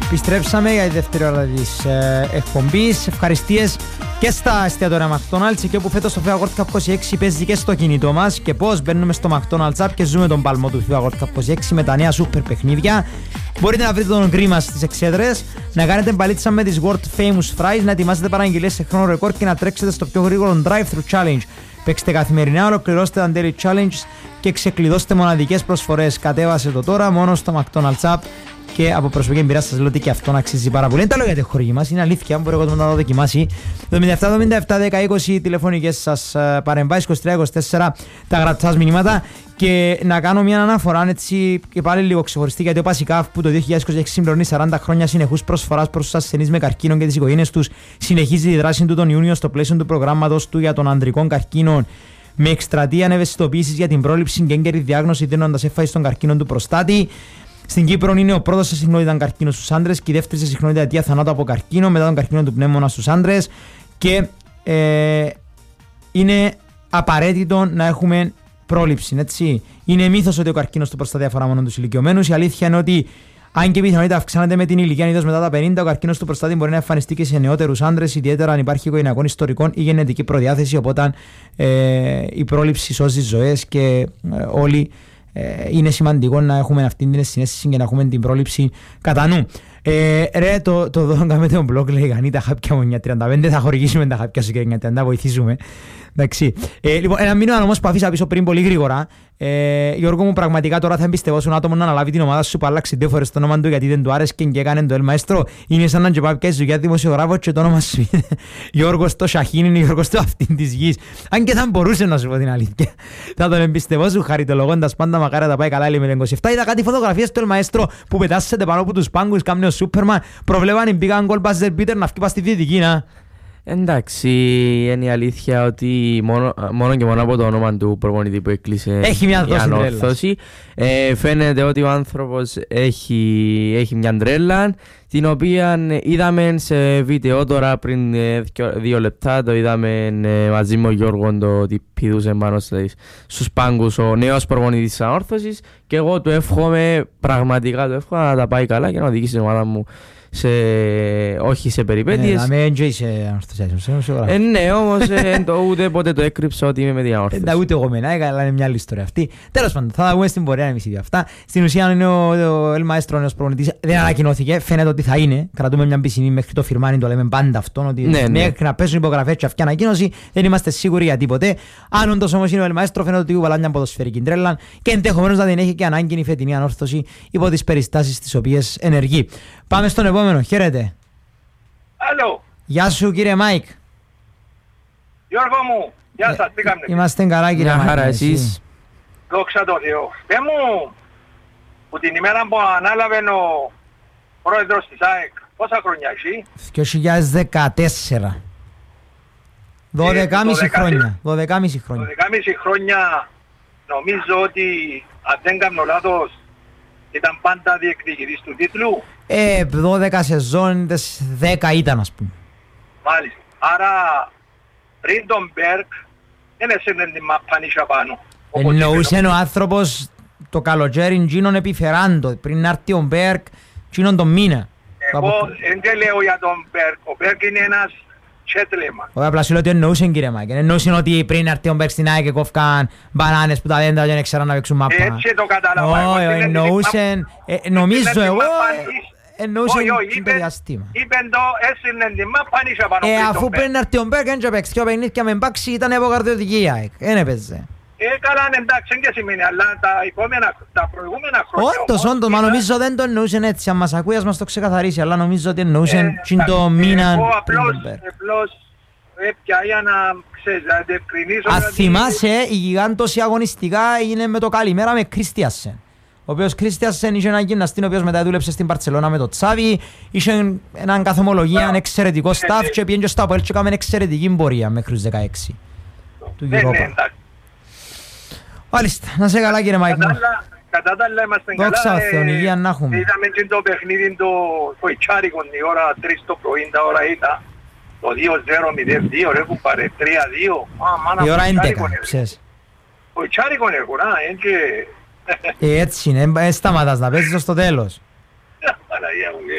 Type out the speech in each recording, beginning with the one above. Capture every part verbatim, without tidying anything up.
Επιστρέψαμε για τη δεύτερη ώρα της ε, εκπομπής. Ευχαριστίες και στα εστιατόρια McDonald's, και όπου φέτος το FIFA World Cup είκοσι έξι παίζει και στο κινητό μας, και πώς μπαίνουμε στο McDonald's App και ζούμε τον παλμό του FIFA World Cup είκοσι έξι με τα νέα super παιχνίδια. Μπορείτε να βρείτε τον γκρι μας στις εξέδρες, να κάνετε μπαλίτσα με τις World Famous Fries, να ετοιμάσετε παραγγελίες σε χρόνο ρεκόρ και να τρέξετε στο πιο γρήγορο drive-thru challenge. Παίξτε καθημερινά, ολοκληρώστε τα daily challenge και ξεκλειδώστε μοναδικές προσφορές. Κατέβασε το τώρα μόνο στο McDonald's App. Και από προσωπική εμπειρία σας λέω ότι και αυτό αξίζει πάρα πολύ. Δεν τα λέω για τη χορηγή μας, είναι αλήθεια, μπορεί εγώ να το δοκιμάσει. εβδομήντα επτά εβδομήντα επτά δέκα είκοσι τηλεφωνικές σας παρεμβάσεις, είκοσι τρία είκοσι τέσσερα τα γραπτά μηνύματα. Και να κάνω μια αναφορά έτσι και πάλι λίγο ξεχωριστή, γιατί ο Πασικάφ που το δύο χιλιάδες είκοσι έξι συμπληρώνει σαράντα χρόνια συνεχούς προσφοράς προς τους ασθενείς με καρκίνο και τις οικογένειες τους, συνεχίζει τη δράση του τον Ιούνιο στο πλαίσιο του προγράμματος του για τον ανδρικό καρκίνο, με εκστρατεία ευαισθητοποίησης για την πρόληψη και έγκαιρη διάγνωση, δίνοντας έμφαση στον καρκίνο του προστάτη. Στην Κύπρο είναι ο πρώτος σε συχνότητα καρκίνο στους άντρες και η δεύτερη σε συχνότητα αιτία θανάτου από καρκίνο μετά τον καρκίνο του πνεύμονα στους άντρες. Και ε, είναι απαραίτητο να έχουμε πρόληψη. Έτσι. Είναι μύθος ότι ο καρκίνος του προστάτη αφορά μόνο τους ηλικιωμένους. Η αλήθεια είναι ότι, αν και η πιθανότητα αυξάνεται με την ηλικία, ιδίως μετά τα πενήντα, ο καρκίνος του προστάτη μπορεί να εμφανιστεί και σε νεότερους άντρες, ιδιαίτερα αν υπάρχει οικογενειακών ιστορικών ή γενετική προδιάθεση. Οπότε ε, η πρόληψη σώζει ζωές και ε, όλοι. Ε, είναι σημαντικό να έχουμε αυτή την συνέστηση και να έχουμε την πρόληψη κατά νου. Ε, ρε, το, το δω κάνουμε τον blog, λέει Γανή, τα χάπια μου για τριάντα πέντε, θα χορηγήσουμε τα χάπια σου και για τριάντα, βοηθήσουμε. Εντάξει. Ε, λοιπόν, ένα μήνυμα όμως που αφήσα πίσω πριν πολύ γρήγορα. Ε, Γιώργο μου, πραγματικά τώρα θα εμπιστευόσουν άτομο να αναλάβει την ομάδα σου που άλλαξε δύο φορές το όνομα του γιατί δεν του άρεσε και έκανε το El Maestro. Είναι σαν να τζεπάπιες δουλειά δημοσιογράφο και το όνομα σου είναι Γιώργος το Σαχίν, είναι Γιώργος το αυτήν της γης. Αν και θα μπορούσε να σου πω την αλήθεια. Θα τον εμπιστευόσουν χαριτολογώντας πάντα, μακάρι τα πάει καλά, λέει με το είκοσι επτά. Είδα κάτι φωτογραφίες του El Maestro που πετάσσεται πάνω από τους πάγκους, κάμνε ο Σούπερμαν. Προβλέπαν μπήκαν γκολ μπάζερ μπίτερ να φκεί πας στη Δυτική, να. Εντάξει, είναι η αλήθεια ότι μόνο, μόνο και μόνο από το όνομα του προπονητή που έκλεισε έχει μια η ανόρθωση ε, φαίνεται ότι ο άνθρωπος έχει, έχει μια τρέλα, την οποία είδαμε σε βίντεο τώρα πριν ε, δύο λεπτά. Το είδαμε ε, μαζί με ο Γιώργο, το ότι πηδούσε πάνω στους πάγκους ο νέος προπονητής της ανόρθωσης, και εγώ του εύχομαι, πραγματικά του εύχομαι να τα πάει καλά και να οδηγήσει την ομάδα μου σε, όχι σε περιπέτειες. Ναι, να είσαι ε, ναι, όμως ε, το, ούτε ποτέ το έκρυψα ότι είμαι με την ανόρθωση. Ε, ούτε εγώ μενά, αλλά είναι μια άλλη ιστορία αυτή. Τέλος πάντων, θα τα πούμε στην πορεία εμείς ίδια αυτά. Στην ουσία είναι ο, ο El Maestro, ο νέος προπονητής. Δεν ανακοινώθηκε, φαίνεται ότι θα είναι. Κρατούμε μια πισινή μέχρι το φιρμάνι, το λέμε πάντα αυτόν. Ότι ναι, μέχρι ναι. να πέσουν υπογραφές και αυτή ανακοίνωση δεν είμαστε σίγουροι για τίποτε. Αν όντως όμως είναι ο El Maestro, φαίνεται ότι βάλα μια ποδοσφαιρική τρέλα και ενδεχομένως να την έχει και ανάγκη η φετινή ανόρθωση υπό τις περιστάσεις τις οποίες ενεργεί. Πάμε στον επόμενο. Χαίρετε. Άλλο. Γεια σου κύριε Μάικ. Γιώργο μου, γεια σας, τι κάνετε? Είμαστε καλά κύριε Μάικ. Χαρά εσείς. Δόξα τω Θεώ. Πες μου, που την ημέρα που ανάλαβε ο πρόεδρος της ΑΕΚ, πόσα χρόνια έχει? δύο χιλιάδες δεκατέσσερα. δώδεκα και μισή χρόνια. δώδεκα και μισή χρόνια. δώδεκα και μισή χρόνια νομίζω ότι, αν δεν κάνω λάθος, ήταν πάντα διεκδικητής του τίτλου. Ε, δώδεκα σεζόν, δέκα ήταν ας πούμε. Μάλιστα. Άρα, πριν τον Μπέρκ, δεν έσυρνε την μαπάνισσα πάνω. Εννοούσε ο άνθρωπος το καλοκαίρι γίνον επιφεράντο, πριν να έρθει ο Μπέρκ, γίνον τον μήνα. Εγώ δεν λέω για τον Μπέρκ. Ο Μπέρκ είναι ένας τσέτλεμα. Όχι, απλά σου λέω ότι εννοούσαν κύριε Μάικ. Εννοούσαν ότι πριν να έρθει ο Μπέρκ στην ΑΕΚ και κόφκαν μπανάνες που τα δέντρα δεν ξέραν να παίξουν μάπα. Έτσι το κατάλαβα. Όχι, εννοούσαν, νομίζω εγώ, εννοούσαν το διαστήμα. Είπεν το, έσυρνε την μαπάνισσα πάνω. Ε, αφού πριν να έρθει ο Μπέρκ δεν παίξει και ο παιχνίδια με μπάξει ήταν αποκαρδιωτική η ΑΕΚ. Δεν έπαιζε. Ε, καλά, εντάξει, δεν και σημαίνει, αλλά τα, επόμενα, τα προηγούμενα χρόνια... Όντως, όντως, μα νομίζω δεν το εννοούσαν έτσι, αν μας ακούει ας μας το ξεκαθαρίσει, αλλά νομίζω ότι εννοούσαν το μήνα πριν τον Μπέρκ. Απλώς, έπια για να ξέρεις, να διευκρινίσω... Αν θυμάσαι, η γιγάντωση αγωνιστικά είναι με το καλημέρα με Κρίστιασεν. Ο οποίος Κρίστιασεν είχε έναν γυμναστή, ο οποίος μετά δούλεψε στην Μπαρτσελώνα με το Τσάβι, είχε έναν καθομολογία εξαιρετικό staff και πήγαινε στο Αποέλ και έκαμε εξαιρετική πορεία μέχρι τους δεκαέξι του Europa. Μάλιστα, να σε καλά κύριε Μάικ. Κατά τα άλλα είμαστε καλά. Δόξα Θεόν, υγεία να έχουμε. Είδαμε και το παιχνίδι το Ιτσάρικον η ώρα τρεις το πρωί, τα ώρα ήταν το δύο μηδέν μηδέν δύο, ρε που πάρε τρία δύο. Η ώρα έντεκα, ξέρεις. Ο Ιτσάρικον έρχονα, έτσι. Έτσι είναι, σταματάς να παίζεις στο τέλος. Παναγία μου,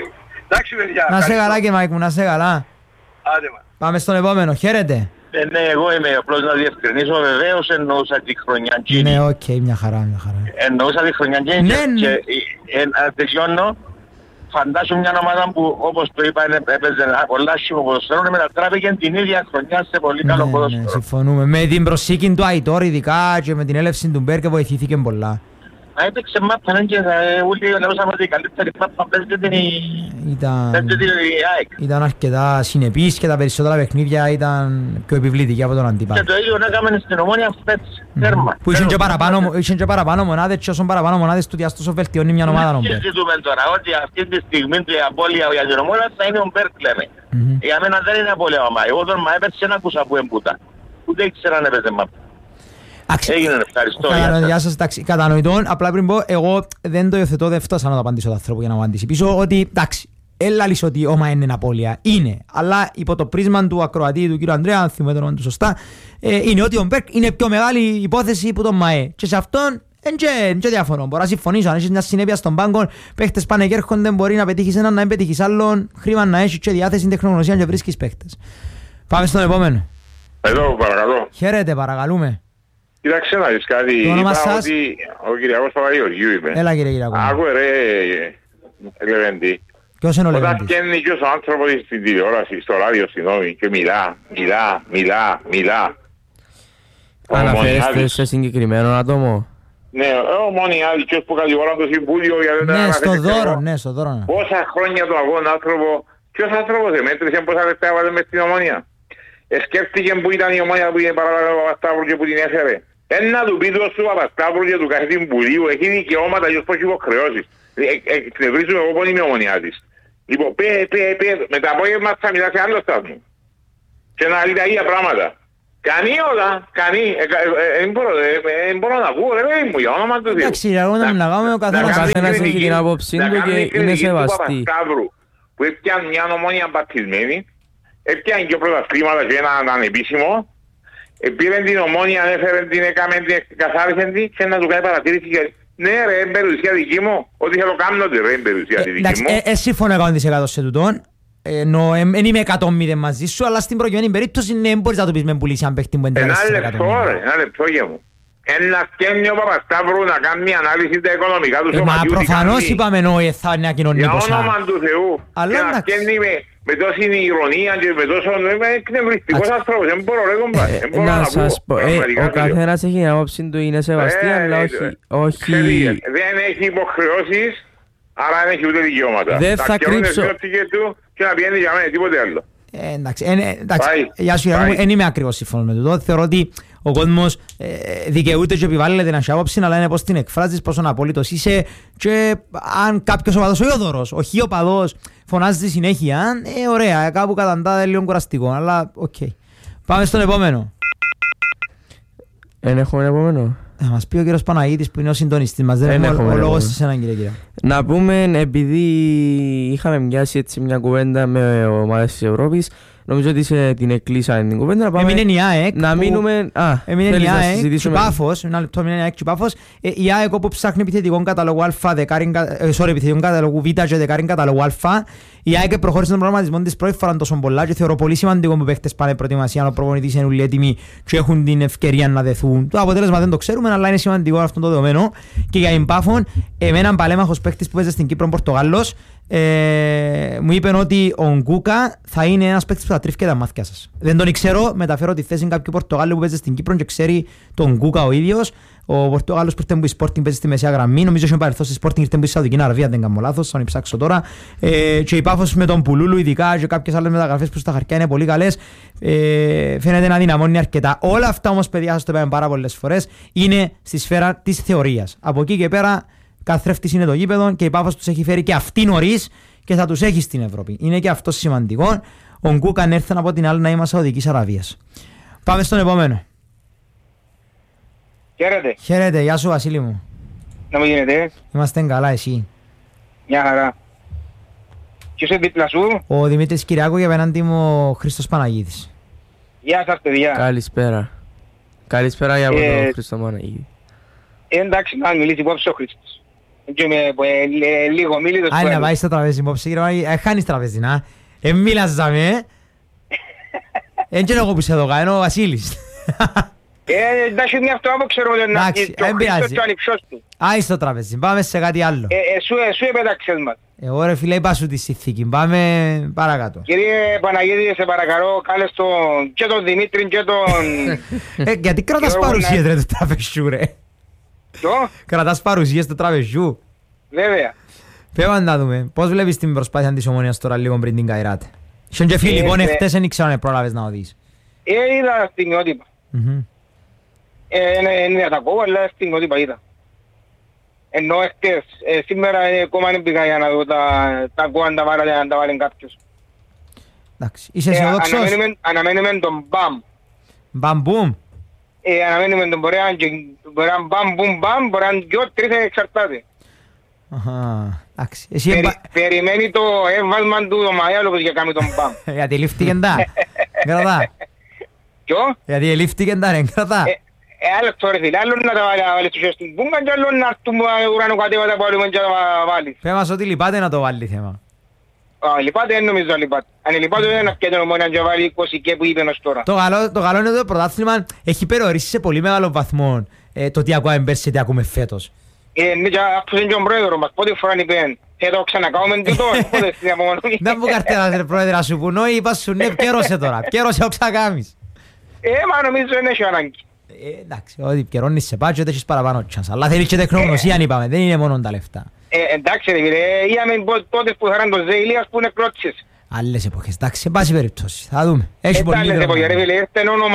Εντάξει παιδιά. Να σε ευχαριστώ. καλά και Μάικ μου, να σε καλά. Άντε μα. Πάμε στον επόμενο. Χαίρετε. Ε, ναι, εγώ είμαι απλώς να διευκρινίσω. Βεβαίως εννοούσα τη χρονιά εκείνη. Ναι, οκ, μια χαρά, μια χαρά. Εννοούσα τη χρονιά εκείνη Ναι, και, ναι. και ε, ε, τελειώνω. Φαντάσου μια ομάδα που όπως το είπα είναι- έπαιζε ένα πολλά άσχημο ποδοσφαίρο και μετατράπηκε την ίδια χρονιά σε πολύ καλό Ναι, ναι, ποδοσφαίρο. συμφωνούμε. Με την προσήκη του Αϊτόρ ειδικά και με την έλευση του Μπέρκε βοηθήθηκε πολλά. Α, έπαιξε μάπα ναι, και ε, όλοι λέγαμε ότι η καλύτερη μάπα παίζεται την η Ήταν, παίζεται η ΑΕΚ. ήταν αρκετά συνεπής και τα περισσότερα παιχνίδια ήταν πιο επιβλητικά από τον Και αντίπαλο. το ίδιο να έκαμε στην Ομόνια φέτος. Τέρμα. Που είχαν και Τέρμα. παραπάνω, είχαν και παραπάνω μονάδες και όσον παραπάνω μονάδες του τόσο βελτιώνει μια ομάδα ο Και Μπέρκ. ζητούμε τώρα ότι αυτή τη στιγμή η απώλεια για την Ομόνια θα είναι ο Μπέρκ λέμε. Μμμ. Για μένα δεν είναι απώλεια ο Μάη. Εγώ τον Μάη έπαιξε ένα ακούσα που εμπούτα. Ούτε ήξερα αν έπαιζε μάπα. Αξι- Έγινε, ευχαριστώ. Κατανοητό, Γεια σας. Γεια σας, εντάξει, κατανοητό. Απλά πριν πω, εγώ δεν το υιοθετώ, δεν φτάσα να το απαντήσω τον άνθρωπο για να μου απαντήσει πίσω, ότι εντάξει, έλα λες ότι ο Μάη είναι ένα απώλεια. Είναι, αλλά υπό το πρίσμα του ακροατή του κ. Ανδρέα, αν θυμάμαι το όνομα του σωστά, ε, είναι ότι ο Μπέρκ είναι πιο μεγάλη υπόθεση που τον Μάη. Και σε αυτόν δεν και διαφωνώ. Μπορώ να συμφωνήσω. Αν έχεις μια συνέπεια στον πάγκο, παίχτες πάνε και έρχονται, μπορεί να πετύχεις έναν, να μην πετύχεις άλλον, χρήμα να έχεις και διάθεση, τεχνογνωσία και βρίσκεις παίχτες. Πάμε στον επόμενο. Εδώ παρακαλώ. Χαίρετε, παρακαλούμε. Κοίταξε να δεις κάτι. Το όνομα Είπα σας? ότι ο Κυριακός Παπαγεωργίου είμαι. Έλα κύριε Κυριακό. Άκουε ρε Λεβέντη. Ποιος είναι ο Όταν Λεβέντης? βγαίνει και ο άνθρωπος στην τηλεόραση, στο ράδιο, συγγνώμη, και μιλά, μιλά, μιλά, μιλά. Ο Αναφέρεστε Μονιάδης- σε συγκεκριμένο άτομο. Ναι, ο Μονιάδης ποιος που κατηγορά το Συμβούλιο για δεν Ναι, αναφέρεται στο ξέρω δώρο, εγώ. ναι, στο δώρο. ναι. Πόσα χρόνια το αγώνα άνθρωπο, ποιος άνθρωπος εμέτρησε πόσα λεπτά έβαλε μες στην Ομόνια. Εσκέφτηκε που ήταν η Ομόνια που είναι παράδειγμα ο Παπασταύρου και που την έφερε. Ένα του πει του του Παπασταύρου και του καθηγητή Μπουλίου έχει δικαιώματα και όχι υποχρεώσεις. Εκνευρίζουμε εγώ πόνοι είμαι ομονιάτης. Λοιπόν, πέ, πέ, πέ, με τα απόγευμα θα μιλά σε άλλο σταθμό. Και να λέει τα ίδια πράγματα. Κανεί όλα, κανεί, δεν μπορώ να ακούω, ρε παιδί μου, για όνομα του Θεού. Εντάξει, εγώ δεν μιλάγαμε, ο καθένας- Ο καθένας έχει την άποψή του και είναι σεβαστή. Που έπιαν μια ομόνια μπαπτισμένη, έπιαν και πρωταθλήματα και έναν ανεπίσημο, πήραν την Ομόνια, έφεραν την, έκαμε την, καθάρισαν την και να του κάνει παρατήρηση και ναι ρε, είναι περιουσία δική μου, ό,τι θέλω κάνω ότι ρε, είναι περιουσία Ε, δική εντάξει, μου. ε, ε, συμφωνώ εκατό τοις εκατό σε τούτον. Ενώ δεν είμαι εκατό μηδέν μαζί σου, αλλά στην προκειμένη περίπτωση ναι, μπορείς να το πεις με πουλήσει αν παίχτη που είναι Ένα τριάντα λεπτό εκατομμύρια. ρε, ένα λεπτό για μου. Ένα σκέμει ο Παπασταύρου να κάνει μια ανάλυση τα οικονομικά του Ε, μα σωματιού. τι προφανώς κάνει. είπαμε νόη θα είναι ένα κοινωνικό Για όνομα σαν. του Θεού. Αλλά Και να εντάξει. σκέμει με, με τόση ηρωνία και με τόσο... Είμαι εκνευριστικός Εντάξει. άνθρωπος, δεν μπορώ ρε κομπάρε. Ε, Δεν μπορώ Να να σας πω. πω, ε, Πραγματικά ο το λέω. καθένας έχει την άποψη του, είναι σεβαστή, Ε, αλλά ε, όχι, ε, όχι, ξέρει, δεν έχει υποχρεώσεις, άρα δεν έχει ούτε δικαιώματα. Δεν θα φτιάχνουν κρύψω. τις όρτικες του και να πηγαίνει για μένα, τίποτε άλλο. Ε, εντάξει, ε, ε, εντάξει, Πάει, γεια σου Γιάννη μου, πάει. δεν είμαι ακριβώς σύμφωνος με τούτο. Θεωρώ ότι ο κόσμος ε, δικαιούται και επιβάλλεται να έχει άποψη, αλλά είναι πώς την εκφράζεις, πόσο απολύτως είσαι και αν κάποιος οπαδός, όχι ο δωρός, ο χι οπαδός φωνάζει συνέχεια, ε, ωραία, κάπου καταντά λίγο κουραστικό, αλλά οκ. Πάμε στον επόμενο. Εν έχουμε επόμενο. Θα μας πει ο κύριος Παναγίτης που είναι ο συντονιστής μας, δεν Δεν έχουμε ο- έχουμε ο λόγος επόμενο. σε έναν κύριε κύριε. Να πούμε, επειδή είχαμε μοιάσει έτσι μια κουβέντα με ομάδες της Ευρώπης, νομίζω ότι σε την εκκλείσαν την κουβέντα να πάμε... Έμεινε η ΑΕΚ Να που- μείνουμε... Α, Έμεινε η θέλεις να ΑΕΚ και συζητήσουμε... Πάφος, ένα λεπτό έμεινε η ΑΕΚ και Πάφος. Ε, Η ΑΕΚ όπου ψάχνει επιθετικών καταλόγου Α, δεκάριν, κα- ε, sorry, επιθετικών καταλόγου Β και δεκάριν καταλόγου Α. Η ΑΕΚ προχώρησε τον προγραμματισμό της πρώτη φορά τόσο πολλά και θεωρώ πολύ σημαντικό που παίχτες πάνε προετοιμασία, ο προπονητής είναι όλοι έτοιμοι και έχουν την ευκαιρία να δεθούν. Το αποτέλεσμα δεν το ξέρουμε, αλλά είναι σημαντικό αυτό το δεδομένο. Και για την Πάφον, εμένα παλέμαχος παίχτης που παίζει στην Κύπρο, Πορτογάλος, ε, μου είπε ότι ο Γκούκα θα είναι ένας παίκτης που θα τρίφει και τα μάτια σας. Δεν τον ξέρω, μεταφέρω τη θέση κάποιου Πορτογάλου που παίζει στην Κύπρο και ξέρει τον Γκούκα ο ίδιος. Ο Πορτογάλος που ήρθε που η Sporting παίζει στη μεσαία γραμμή, νομίζω ότι παρελθόν στη Sporting ήρθε που η Σαουδική Αραβία, δεν κάνω λάθος, θα τον ψάξω τώρα. Ε, και η Πάφος με τον Πουλούλου ειδικά και κάποιες άλλες μεταγραφές που στα χαρτιά είναι πολύ καλές, ε, φαίνεται να δυναμώνει αρκετά. Όλα αυτά όμως, παιδιά, σας το είπαμε πάρα πολλές φορές, είναι στη σφαίρα της θεωρίας. Από εκεί και πέρα, καθρέφτης είναι το γήπεδο και η Πάφος τους έχει φέρει και αυτή νωρίς και θα τους έχει στην Ευρώπη. Είναι και αυτό σημαντικό. Ο Γκούκαν έρθαν από την άλλη να είμαστε Σαουδικής Αραβίας. Πάμε στον επόμενο. Χαίρετε, Χαίρετε, γεια σου Βασίλη μου. να μου γίνεται, Είμαστε καλά, εσύ. μια χαρά. Ποιος είναι δίπλα σου? Ο Δημήτρης Κυριάκου και απέναντι μου ο Χρήστος Παναγίδης. Γεια σας παιδιά. Καλησπέρα. Καλησπέρα για από Ε, τον Χριστό Μαναγίδη. Ε, εντάξει, να μιλήσει υπόψη ο Χρήστος. Και με λίγο μίλητος. Άλλη να πάει στο τραπέζι, υπόψη κύριε Μάγη, χάνεις τραπέζι, να. Ε, μίλαζαμε. Εν και εγώ που σε εδώ κάνω, ο Βασίλης. Ε, εντάξει μια αυτό που ξέρω ότι είναι ο Χριστός και ο ανυψός του. Άι στο τραπέζι, πάμε σε κάτι άλλο. Εσύ επέταξες μας. Εγώ ρε φίλε είπα σου τη συνθήκη, πάμε παρακάτω. Κύριε Παναγίδη, σε παρακαλώ, κάλες τον και τον Δημήτρη και τον... Ε, γιατί κρατάς παρουσίες ρε του τραπεζιού ρε. Ποιο? Κρατάς παρουσίες του τραπεζιού. Βέβαια. Πέμπα να δούμε, πώς βλέπεις την προσπάθεια της Ομόνοιας τώρα λίγο πριν την Καϊράτε. Είχαν και φιλικό εχθές, δεν ήξερα αν πρόλαβες να οδείς. Ε, είδα στιγμιότυπα. Είναι τα κόβω, αλλά στιγμιότυπα είδα. Ενώ εχθές, σήμερα ακόμα δεν πήγα για να δω τα κόβω αν τα βάλει κάποιος. Εντάξει, είσαι αισιοδόξος. Αναμένουμε τον μπαμ. Μπαμ μπουμ. Αναμένουμε τον μπορεί να μπαμ μπουμ μπαμ, μπορεί να είναι δυο τρεις εξαρτάται. Περιμένει το έβασμα του το Μαγιάλο για κάνει τον μπαμ. Γιατί λήφθηκε τα. Κρατά. Ποιο? Γιατί λήφθηκε τα ρε, κρατά. Ε, άλλο τώρα φίλε, άλλο να τα βάλεις τους στην πούγκα και άλλο να έρθουν ουρανοκατέβατα που άλλοι και να τα βάλεις. Πες μας ότι λυπάται να το βάλει θέμα. Α, λυπάται δεν νομίζω λυπάται. Αν λυπάται δεν είναι να Ομόνια και βάλει είκοσι και που είπε ως τώρα. Το καλό είναι ότι το πρωτάθλημα έχει περιορίσει σε πολύ μεγάλο βαθμό το τι ακούμε πέρσι, τι ακούμε φέτος. Ε, ναι, αυτός είναι και ο πρόεδρος μας, πότε φορά είπαν, θα το ξανακάμε τούτο, πότε στη διαμονή. Δεν μου καρτέρας ρε πρόεδρε, να σου πουνώ, είπα σου ναι, πιέρωσε τώρα, πιέρωσε ο ξακάμις. Ε, μα νομίζω δεν έχει ανάγκη. Ε, εντάξει, ότι πιερώνεις σε πάτσο, δεν έχεις παραπάνω τσάνς, αλλά θέλεις και τεχνογνωσία αν είπαμε, δεν είναι μόνο τα λεφτά. Ε, εντάξει ρε φίλε, είδαμε τότε που είχαν το Ζέιλίας που είναι κλώτσες. Άλλες εποχές, εντάξει, σε πάση περιπτώσει, θα δούμε. Έχει πολύ άλλες εποχές ρε φίλε, ήρθε όνομα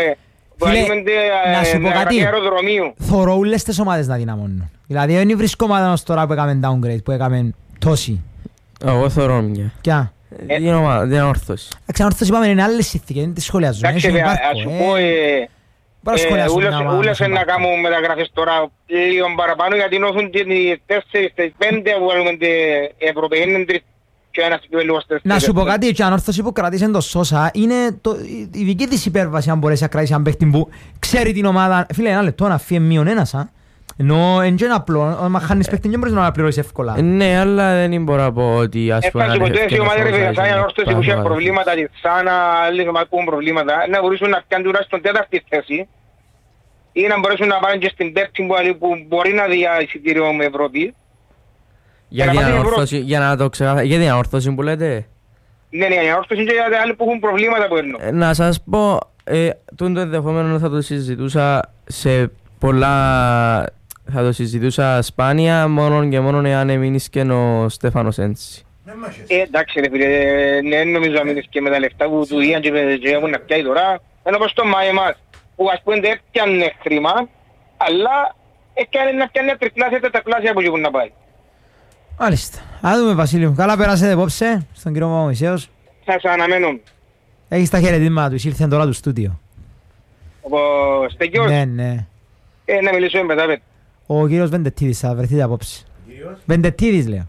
να σου πω κάτι, θωρώ όλες τις ομάδες να δυναμώνουν. Δηλαδή δεν βρίσκω ομάδα ως τώρα που έκαμε downgrade, που έκαμε τόση. Εγώ θωρώ μια. Ποια? Την ομάδα, την ορθώση. Ξανορθώση είπαμε είναι άλλες συνθήκες, δεν τις σχολιάζουν. Εντάξει, ας σου πω, ούλες να κάνουν μεταγραφές τώρα λίγο παραπάνω γιατί νόθουν τις τέσσερις, τις πέντε που βάλουμε τις Ευρωπαϊκές τρεις και ένας πιο λίγο στις. Να σου πω κάτι, η ανόρθωση που κρατήσε το Σόσα είναι η δική της υπέρβαση αν μπορέσει να κρατήσει έναν παίχτη που ξέρει την ομάδα. Φίλε, ένα λεπτό να φύγει μείον ένας, ενώ είναι απλό, αν χάνεις παίχτη δεν μπορείς να πληρώσεις εύκολα. Ναι, αλλά δεν μπορώ να πω ότι ας πούμε... Έφτασε ποτέ η ομάδα ρε σαν ανόρθωση που είχε προβλήματα και σαν άλλες ομάδες που έχουν προβλήματα να μπορούσαν να κάνουν τουλάχιστον τέταρτη θέση ή να μπορέσουν να πάνε και στην πέμπτη που μπορεί να δει εισιτήριο με Ευρώπη. Για την ανόρθωση, για να το ξεχάσω, για την ανόρθωση που λέτε. Ναι, ναι, η ανόρθωση και για άλλοι που έχουν προβλήματα που έρνω. Να σας πω, ε, το ενδεχομένο θα το συζητούσα σε πολλά... Θα το συζητούσα σπάνια, μόνο και μόνο εάν έμεινες και ο Στέφανος Έντσι. Ε, εντάξει ρε φίλε, ναι, νομίζω να μείνεις και με τα λεφτά που του είχαν και έχουν να πιάει τώρα. Ενώ πως το ΜΑΕ μας, που ας πούμε δεν έπιανε χρήμα, αλλά έκανε να πιάνε τριπλάσια, τετραπλάσια που έχουν να πάει. Μάλιστα. Α δούμε Βασίλειο. Καλά περάσετε απόψε στον κύριο Μωυσέος. Σας αναμένω. Έχεις τα χαιρετήματα του, ήρθε τώρα του στούντιο. Ο Στεγιός. Ναι, ναι. Ε, να μιλήσω μετά πέτω. Ο κύριος Βεντετίδης θα βρεθείτε απόψε. Βεντετίδης λέω.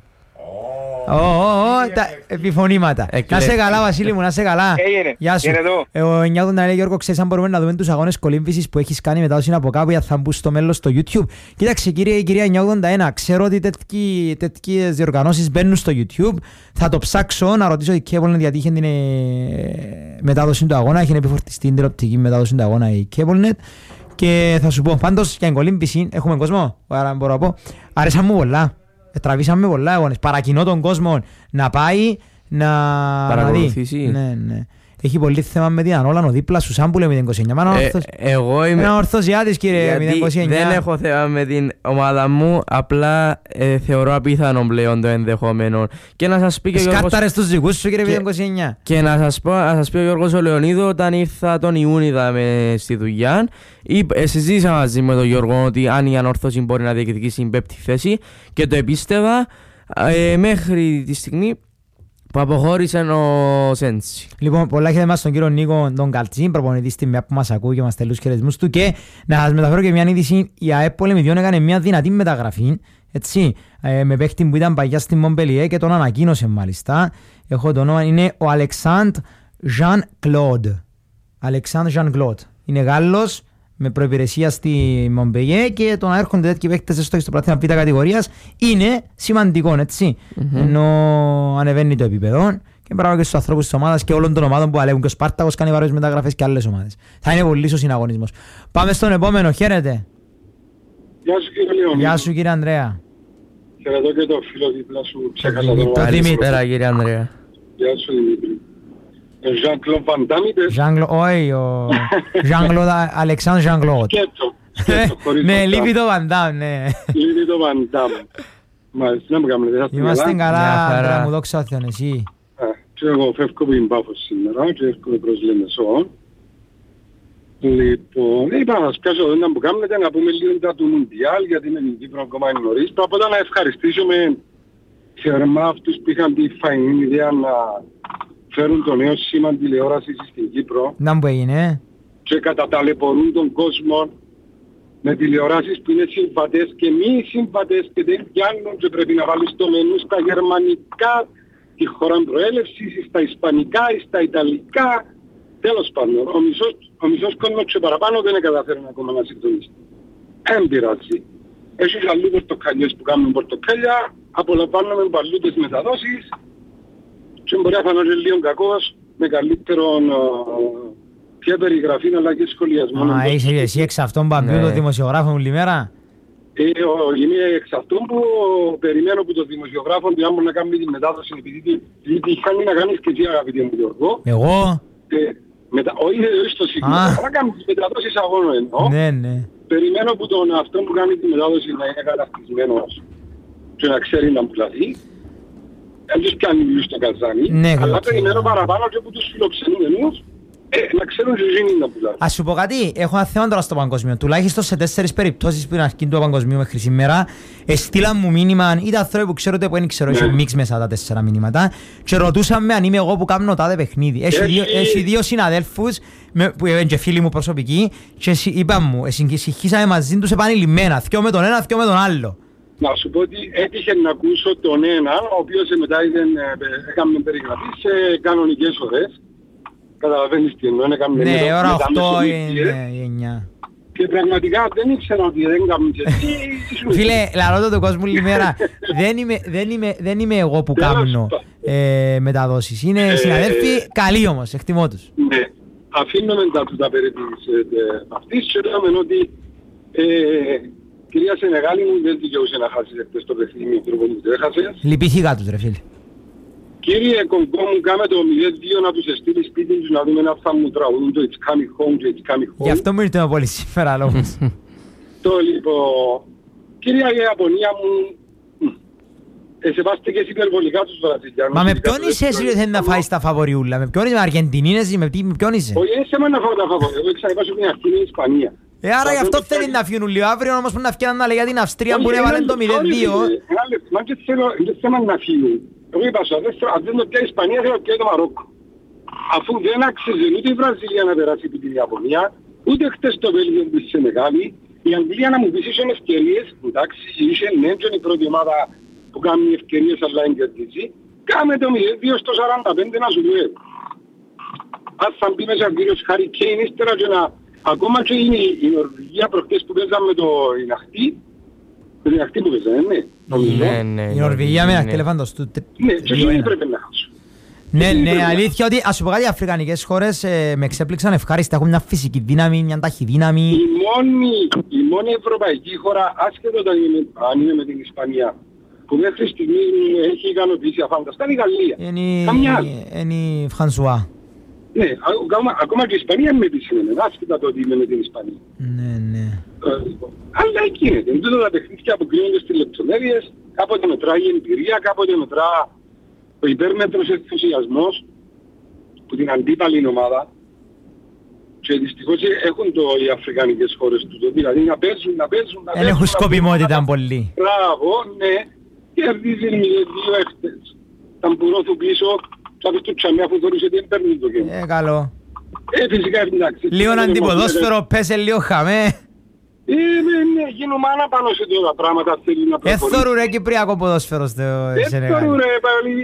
Επιφωνήματα. Να σε καλά Βασίλη μου, να σε καλά. Γεια σου. Ο εννιά λέει Γιώργο, ξέρεις αν μπορούμε να δούμε τους αγώνες κολύμβησης που έχεις κάνει μετά όσοι από κάπου για θα μπουν στο μέλλον στο YouTube. Κοίταξε κύριε η κυρία εννιά ογδόντα ένα, ξέρω ότι τέτοιες διοργανώσεις μπαίνουν στο YouTube. Θα το ψάξω να ρωτήσω η Κέπολνετ γιατί είχε την μετάδοση του αγώνα, είχε επιφορτιστεί την τηλεοπτική μετάδοση του αγώνα η Κέπολνετ. Και θα σου πω, πάντως για την κολύμβηση έχουμε κόσμο, άρα μπορώ να πω, άρεσαν μου πολλά. Τραβήσαμε πολλά αγώνες. Παρακινώ τον κόσμο να πάει να παρακολουθήσει. Ναι, ναι. Έχει πολύ θέμα με την Ανόλανο δίπλα σου σαν που λέμε μηδέν είκοσι εννιά. Ε, εγώ είμαι... Ένα ορθωσιάτης κύριε μηδέν είκοσι εννιά. Δεν έχω θέμα με την ομάδα μου, απλά ε, θεωρώ απίθανο πλέον το ενδεχόμενο. Και να σας πει και ο Γιώργος... Σκάταρες τους δικούς σου κύριε μηδέν είκοσι εννιά. Και να σας, πω, να σας πει ο Γιώργος ο Λεωνίδου όταν ήρθα τον Ιούνιδα με στη δουλειά. Ε, συζήτησα μαζί με τον Γιώργο ότι αν η ανόρθωση μπορεί να διεκδικήσει την πέμπτη θέση και το επίστευα ε, μέχρι τη στιγμή που αποχώρησε ο Σέντσι. Λοιπόν, πολλά έχετε μας τον κύριο Νίκο τον Καλτσίν, προπονητή στη ΜΕΑ που μας ακούει και μας τελούς χαιρετισμούς του και να σας μεταφέρω και μια είδηση, η ΑΕΠ Πολεμιδιών έκανε μια δυνατή μεταγραφή, έτσι, ε, με παίχτη που ήταν παγιά στη Μομπελιέ και τον ανακοίνωσε μάλιστα. Έχω το όνομα, είναι ο Αλεξάνδρ Jean Claude. Αλεξάνδρ Jean Claude. Είναι Γάλλος, με προϋπηρεσία στη Μομπεγέ και το να έρχονται τέτοιοι παίκτες στο πρωτάθλημα Β' κατηγορίας είναι σημαντικό, έτσι. Mm-hmm. Ενώ ανεβαίνει το επίπεδο και μπράβο και στους ανθρώπους της ομάδας και όλων των ομάδων που αλεύουν και ο Σπάρτακος κάνει βαρύες μεταγραφές και άλλες ομάδες. Θα είναι πολύ ο συναγωνισμός. Πάμε στον επόμενο, χαίρετε. Γεια σου κύριε Λεωνίδη. Γεια σου κύριε Ανδρέα. Χαιρετώ και το φίλο δίπλα σου, ξέχασα το όνομα. Καλησπέρα κύριε Ανδρέα. Γεια σου Δημήτρη. Jean-Claude Van Damme είπες. Jean-Claude, όχι, ο Jean-Claude, Αλεξάνδρ Jean-Claude. Σκέτο, σκέτο, χωρίς ναι, Van Damme. λείπει το Van Damme, ναι. Λείπει το Van Damme. Μάλιστα, να μου κάνετε, θα Είμαστε καλά, Ανδρέα μου, δόξα ο Θεόν, εσύ. Και εγώ φεύγω από την Πάφος σήμερα και έρχομαι προς Λεμεσό. Λοιπόν, είπα να σας πιάσω εδώ να που κάνετε, να πούμε λίγο τα του Μουντιάλ, γιατί με την Κύπρο ακόμα είναι νωρίς. Πρώτα απ' όλα να ευχαριστήσουμε θερμά αυτούς που είχαν τη φαϊνή ιδέα να φέρουν το νέο σήμα τηλεόρασης στην Κύπρο. Να μου έγινε. Και καταταλαιπωρούν τον κόσμο με τηλεοράσεις που είναι συμβατές και μη συμβατές και δεν πιάνουν και πρέπει να βάλεις το μενού στα γερμανικά, τη χώρα προέλευσης, στα ισπανικά, στα ιταλικά. Τέλος πάντων, ο μισός, ο μισός κόσμος και παραπάνω δεν καταφέρουν ακόμα να συντονιστεί. Εν πειράζει. Έχει αλλού πορτοκαλιές που κάνουν πορτοκάλια, απολαμβάνουμε παλούτες μεταδόσεις και μπορεί να φανώ και λίγο κακός με καλύτερον και περιγραφή αλλά και σχολιασμό. Α, είσαι εσύ εξ αυτών παμπιού το δημοσιογράφο μου λιμέρα. Ε, είμαι εξ αυτών που περιμένω που το δημοσιογράφο του άμα να κάνει τη μετάδοση επειδή τη χάνει να κάνεις και εσύ αγαπητέ μου Γιώργο. Εγώ. Μετα... Όχι, όχι στο σύγχρονο, αλλά να κάνεις τις μεταδόσεις αγώνων εννοώ. Ναι, ναι. Περιμένω που τον αυτό που κάνει τη μετάδοση να είναι κατακτισμένος και να ξέρει να πουλαθεί. Δεν τους πιάνει λίγο στο καζάνι, ναι, αλλά περιμένω παραπάνω και από τους φιλοξενούμενους ε, να ξέρουν και γίνει να πουλαθεί. Ας σου πω κάτι, έχω ένα θέμα τώρα στο παγκοσμίο. Τουλάχιστον σε τέσσερις περιπτώσεις που είναι αρχήν του παγκοσμίου μέχρι σήμερα, στείλαν μου μήνυμα, ήταν άνθρωποι που ξέρω ότι δεν ξέρω, έχει μίξ μέσα τα τέσσερα μηνύματα και ρωτούσαν με αν είμαι εγώ που κάνω τάδε παιχνίδι. Έχει δύο, έχει δύο συναδέλφους με, που είναι και φίλοι μου προσωπικοί και είπαν μου, συγχύσαμε μαζί τους επανειλημμένα, θκιο με τον ένα, θκιο με τον άλλο. Να σου πω ότι έτυχε να ακούσω τον έναν, ο οποίος μετά έκαμε περιγραφή σε κανονικές ώρες. Καταλαβαίνεις τι εννοώ, έκαμε ναι, μετα... ώρα οκτώ είναι εννιά. Και πραγματικά δεν ήξερα ότι δεν έκαμε και τι... Φίλε, λαρώ το κόσμο λιμέρα, δεν, είμαι, δεν, είμαι, δεν είμαι εγώ που κάνω ε, μεταδόσεις. Είναι ε, συναδέλφοι, ε, καλοί όμως, εκτιμώ τους. Ναι, αφήνουμε τα τούτα περί της αυτής και λέμε ότι ε, κυρία Σενεγάλη μου δεν δικαιούσε να χάσεις εκτός το παιχνίδι με τρόπο που το έχασες. Λυπήθηκα τους ρε φίλε. Κύριε Κογκό μου, κάμε το μηδέν δύο να τους στείλει σπίτι τους να δούμε ένα θα μου τραγουδούν το It's coming home και It's coming home. Γι' αυτό μου ήρθε πολύ σήμερα λόγος. Το λοιπόν, κυρία Ιαπωνία μου, εσεβάστε και εσύ υπερβολικά τους Βραζιλιάνους. Μα με ποιον είσαι εσύ ότι θέλει να φάεις τα φαβοριούλα, με ποιον είσαι, με Αργεντινίνες ή με ποιον είσαι. Όχι, είσαι με να φάω τα φαβοριούλα, εγώ ξαναπάσω μια αρχή είναι η Ισπανία. Ε, άρα γι' αυτό θέλει να φύγουν λίγο αύριο όμως που να φτιάχνουν να λέει για την Αυστρία που έβαλε το μηδέν δύο. Μα και θέλω να φύγουν. Εγώ είπα σου, αν δεν το πια η Ισπανία θέλω να πιάει το Μαρόκο. Αφού δεν άξιζε ούτε η Βραζιλία να περάσει από την Ιαπωνία, ούτε χτες το Βέλγιο που είσαι μεγάλη, η Αγγλία να μου πεις ίσον ευκαιρίες, εντάξει, είσαι νέντζον η πρώτη ομάδα που κάνει ευκαιρίες αλλά εγκερδίζει, κάμε το μηδέν δύο στο σαράντα πέντε να σου λέει. Ας θα μπει μέσα ο κύριος Χάρι Κέιν ύστερα και να... Ακόμα και είναι η Νορβηγία προχτές που παίζαμε με το Ιναχτή, με την Ιναχτή που παίζαμε, ναι. Ναι, ναι. Η Νορβηγία με Ιναχτή ελεφάντος του. Ναι, και εκείνοι πρέπει να χάσουν. Ναι, ναι, αλήθεια ότι ας σου πω κάτι, οι αφρικανικές χώρες ε, με εξέπληξαν ευχάριστα, έχουν μια φυσική δύναμη, μια ταχυδύναμη. Η μόνη, η μόνη ευρωπαϊκή χώρα, άσχετο αν είναι με την Ισπανία, που μέχρι στιγμής έχει ικανοποιήσει αφάνταστα, είναι η Γαλλία. Είναι η Φρανσουά. Ναι, ακόμα, ακόμα και η Ισπανία με επισήμενε, άσχετα το ότι είμαι με την Ισπανία. Ναι, ναι. Ε, λοιπόν. Αλλά εκεί είναι, εν τούτο τα παιχνίδια που κρίνονται στις λεπτομέρειες, κάποτε μετράει η εμπειρία, κάποτε μετρά ο υπέρμετρος ενθουσιασμός που την αντίπαλη ομάδα. Και δυστυχώς έχουν το οι αφρικανικές χώρες του, δηλαδή να παίζουν, να παίζουν, να παίζουν. Έχουν σκοπιμότητα πολύ. Μπράβο, ναι, κερδίζει δύο έχτες. Τα μπουρώθου πίσω. Θα πεις του τσαμιά αφού θεωρούσε ότι δεν παίρνει το γέμο. Ε, καλό. Ε, φυσικά εντάξει. Λίγο αντιποδόσφαιρο, πέσε λίγο χαμέ. Ε, ναι, ναι, γίνουμε άνα πάνω σε τώρα πράγματα θέλει να προχωρήσει. Εθώρου ρε Κυπριακό ποδόσφαιρο στο Σενεγάλη. Εθώρου ρε,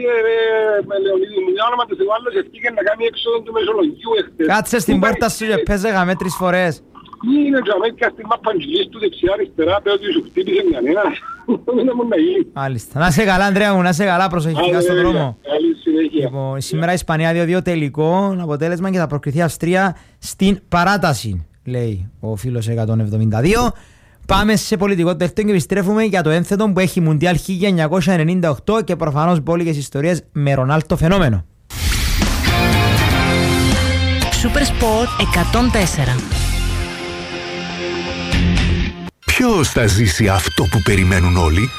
Λεωνίδη μου, για όνομα του Θεού άλλος ευκήγε να κάνει έξοδο του Μεσολογγίου εχθές. Κάτσε στην πόρτα σου και πέσε χαμέ τρεις φορές. είναι και αμέσως στην μαπαντζηλής του δεξιά-αριστερά, πέρα ότι σου χτύπησε κανένας. Δεν μου να γίνει. Μάλιστα. Να σε καλά, Ανδρέα μου, να σε καλά, προσοχικά στον δρόμο. Καλή συνέχεια. Λοιπόν, σήμερα η Ισπανία δύο δύο τελικό αποτέλεσμα και θα προκριθεί Αυστρία στην παράταση, λέει ο φίλος εκατόν εβδομήντα δύο. Πάμε σε πολιτικό τελευταίο και επιστρέφουμε για το ένθετο που έχει Μουντιάλ χίλια εννιακόσια ενενήντα οκτώ και προφανώς μπόλικες ιστορίες με Ρονάλντο φαινόμενο. Super Sport εκατόν τέσσερα. Ποιος θα ζήσει αυτό που περιμένουν όλοι?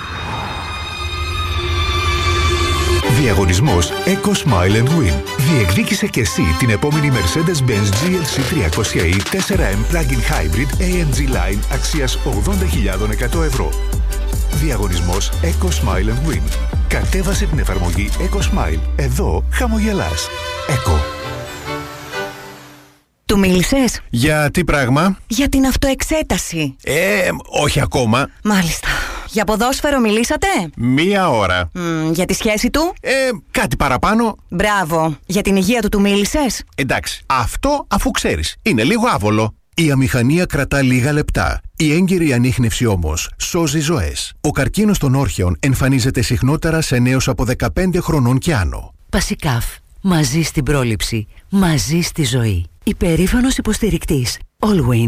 Διαγωνισμός Eco Smile and Win. Διεκδίκησε και εσύ την επόμενη Mercedes-Benz τζι ελ σι τριακόσια ι φορ εμ Plug-in Hybrid έι εμ τζι Line αξίας ογδόντα χιλιάδες εκατό ευρώ. Διαγωνισμός Eco Smile and Win. Κατέβασε την εφαρμογή Eco Smile. Εδώ χαμογελάς. Eco. Του μίλησες? Για τι πράγμα? Για την αυτοεξέταση. Ε, όχι ακόμα. Μάλιστα. Για ποδόσφαιρο μιλήσατε? Μία ώρα. Μ, για τη σχέση του? Ε, κάτι παραπάνω. Μπράβο. Για την υγεία του του μίλησες? Εντάξει, αυτό αφού ξέρεις. Είναι λίγο άβολο. Η αμηχανία κρατά λίγα λεπτά. Η έγκαιρη ανίχνευση όμως σώζει ζωές. Ο καρκίνος των όρχεων εμφανίζεται συχνότερα σε νέους από δεκαπέντε χρονών και άνω. Πασικάφ. Μαζί στην πρόληψη. Μαζί στη ζωή. Υπερήφανος υποστηρικτής. Allwin.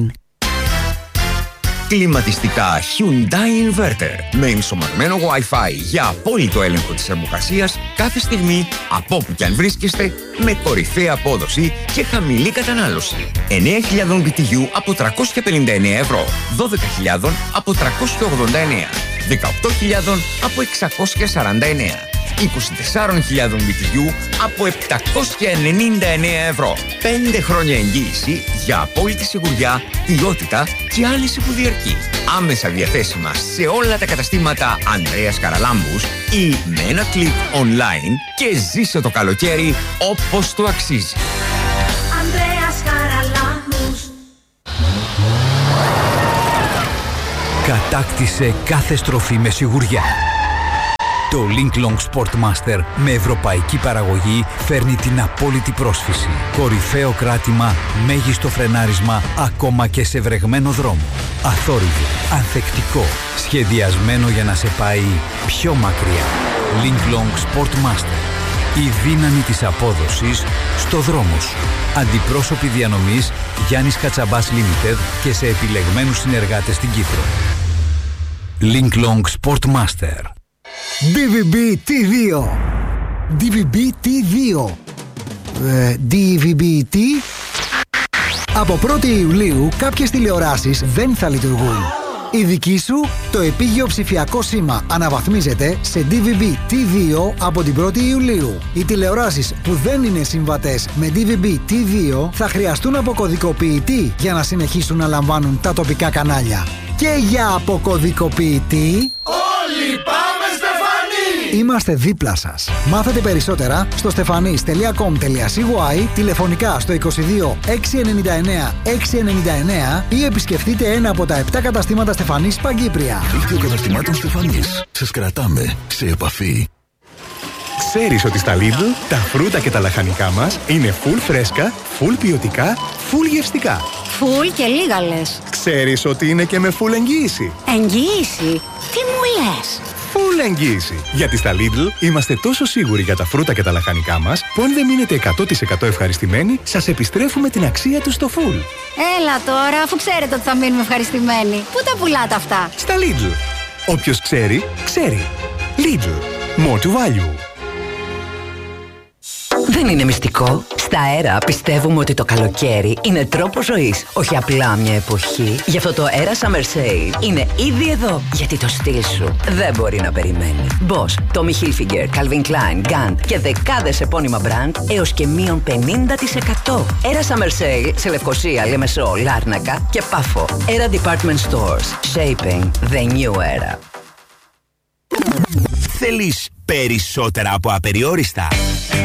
Κλιματιστικά Hyundai Inverter με ενσωματωμένο Wi-Fi για απόλυτο έλεγχο της θερμοκρασίας κάθε στιγμή από όπου κι αν βρίσκεστε, με κορυφαία απόδοση και χαμηλή κατανάλωση. εννέα χιλιάδες μπι τι γιου από τριακόσια πενήντα εννέα ευρώ, δώδεκα χιλιάδες από τριακόσια ογδόντα εννέα, δεκαοκτώ χιλιάδες από εξακόσια σαράντα εννέα. είκοσι τέσσερις χιλιάδες μπι τι γιου από επτακόσια ενενήντα εννέα ευρώ. πέντε χρόνια εγγύηση για απόλυτη σιγουριά, ποιότητα και άνεση που διαρκεί. Άμεσα διαθέσιμα σε όλα τα καταστήματα Ανδρέας Καραλάμπους ή με ένα κλικ online και ζήσε το καλοκαίρι όπως το αξίζει. Ανδρέας Καραλάμπους. Κατάκτησε κάθε στροφή με σιγουριά. Το Linklong Sportmaster με ευρωπαϊκή παραγωγή φέρνει την απόλυτη πρόσφυση. Κορυφαίο κράτημα, μέγιστο φρενάρισμα, ακόμα και σε βρεγμένο δρόμο. Αθόρυβο, ανθεκτικό, σχεδιασμένο για να σε πάει πιο μακριά. Linklong Sportmaster. Η δύναμη της απόδοσης στο δρόμο σου. Αντιπρόσωποι διανομής Γιάννης Κατσαμπάς Limited και σε επιλεγμένους συνεργάτες στην Κύπρο. Linklong Sportmaster. ντι βι μπι τι δύο. ντι βι μπι τι δύο. Ε, ντι βι μπι τι. Από πρώτη Ιουλίου κάποιες τηλεοράσεις δεν θα λειτουργούν. Η δική σου, το επίγειο ψηφιακό σήμα αναβαθμίζεται σε ντι βι μπι τι δύο από την πρώτη Ιουλίου. Οι τηλεοράσεις που δεν είναι συμβατές με ντι βι μπι τι δύο θα χρειαστούν αποκωδικοποιητή για να συνεχίσουν να λαμβάνουν τα τοπικά κανάλια. Και για αποκωδικοποιητή... Όλοι πάμε Στεφανή! Είμαστε δίπλα σας. Μάθετε περισσότερα στο stefanis τελεία com τελείαcy, τηλεφωνικά στο είκοσι δύο εξακόσια ενενήντα εννέα εξακόσια ενενήντα εννέα ή επισκεφτείτε ένα από τα επτά καταστήματα Στεφανής Παγκύπρια. Δίκτυο καταστημάτων Στεφανής. Σας κρατάμε σε επαφή. Ξέρεις ότι στα Lidl τα φρούτα και τα λαχανικά μας είναι full φρέσκα, full ποιοτικά, full γευστικά. Φουλ και λίγα λες. Ξέρεις ότι είναι και με full εγγύηση. Εγγύηση? Τι μου λες? Full εγγύηση. Γιατί στα Lidl είμαστε τόσο σίγουροι για τα φρούτα και τα λαχανικά μας που αν δεν μείνετε εκατό τοις εκατό ευχαριστημένοι, σας επιστρέφουμε την αξία τους στο full. Έλα τώρα, αφού ξέρετε ότι θα μείνουμε ευχαριστημένοι. Πού τα πουλάτε αυτά? Στα Lidl. Όποιος ξέρει, ξέρει. Lidl. More to value. Δεν είναι μυστικό. Στα Αέρα πιστεύουμε ότι το καλοκαίρι είναι τρόπος ζωής, όχι απλά μια εποχή. Γι' αυτό το Αέρα Summer Sale είναι ήδη εδώ, γιατί το στυλ σου δεν μπορεί να περιμένει. Boss, Tommy Hilfiger, Calvin Klein, Gant και δεκάδες επώνυμα brand έως και μείον πενήντα τοις εκατό. Αέρα Summer Sale σε Λευκοσία, Λεμεσό, Λάρνακα και Πάφο. Αέρα Department Stores. Shaping the new era. Θέλεις περισσότερα από απεριόριστα?